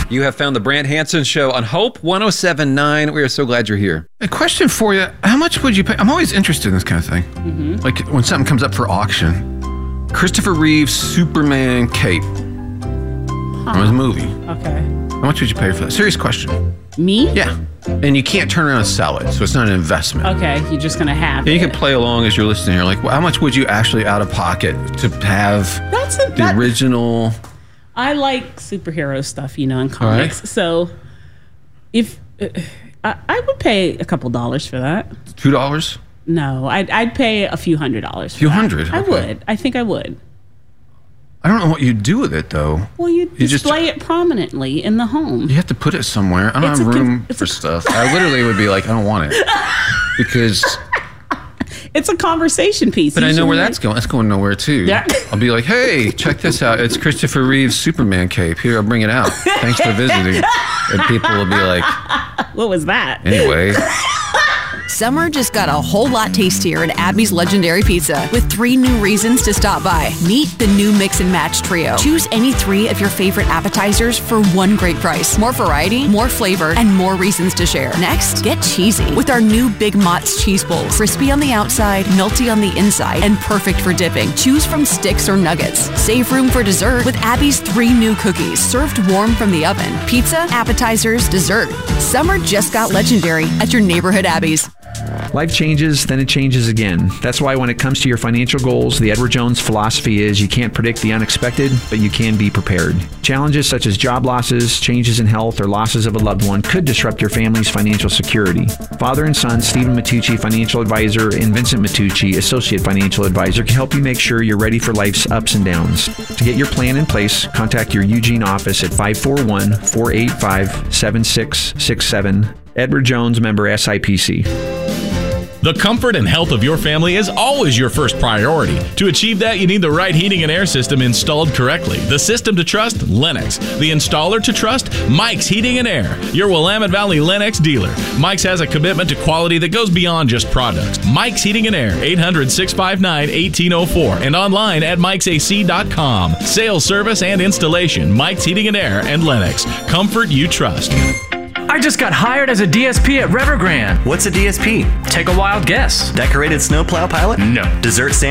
You have found the Brant Hansen Show on Hope 107.9. We are so glad you're here. A question for you. How much would you pay? I'm always interested in this kind of thing. Mm-hmm. Like when something comes up for auction. Christopher Reeve's Superman cape. It was a movie. Okay. How much would you pay for that? Serious question. Me? Yeah. And you can't turn around and sell it, so it's not an investment. Okay, you're just going to have Yeah, it. you can play along as you're listening. You're like, well, how much would you actually out of pocket to have the original? I like superhero stuff, and comics. Right. So if I would pay a couple dollars for that. $2? No, I'd pay a few $100s. A few hundred? I would. I think I would. I don't know what you'd do with it, though. Well, you display it prominently in the home. You have to put it somewhere. I don't have room for stuff. I literally would be like, I don't want it. Because... It's a conversation piece. But I know where that's going. That's going nowhere, too. Yeah. I'll be like, hey, check this out. It's Christopher Reeve's Superman cape. Here, I'll bring it out. Thanks for visiting. And people will be like... What was that? Anyway... Summer just got a whole lot tastier at Abby's Legendary Pizza with 3 new reasons to stop by. Meet the new Mix and Match Trio. Choose any 3 of your favorite appetizers for one great price. More variety, more flavor, and more reasons to share. Next, get cheesy with our new Big Mott's Cheese Bowl. Crispy on the outside, melty on the inside, and perfect for dipping. Choose from sticks or nuggets. Save room for dessert with Abby's 3 new cookies, served warm from the oven. Pizza, appetizers, dessert. Summer just got legendary at your neighborhood Abby's. Life changes, then it changes again. That's why when it comes to your financial goals, the Edward Jones philosophy is you can't predict the unexpected, but you can be prepared. Challenges such as job losses, changes in health, or losses of a loved one could disrupt your family's financial security. Father and son, Stephen Matucci, financial advisor, and Vincent Matucci, associate financial advisor, can help you make sure you're ready for life's ups and downs. To get your plan in place, contact your Eugene office at 541-485-7667. Edward Jones, member SIPC. The comfort and health of your family is always your first priority. To achieve that, you need the right heating and air system installed correctly. The system to trust? Lennox. The installer to trust? Mike's Heating and Air, your Willamette Valley Lennox dealer. Mike's has a commitment to quality that goes beyond just products. Mike's Heating and Air, 800-659-1804, and online at mikesac.com. Sales, service, and installation. Mike's Heating and Air and Lennox. Comfort you trust. I just got hired as a DSP at Evergrande. What's a DSP? Take a wild guess. Decorated snowplow pilot? No. Dessert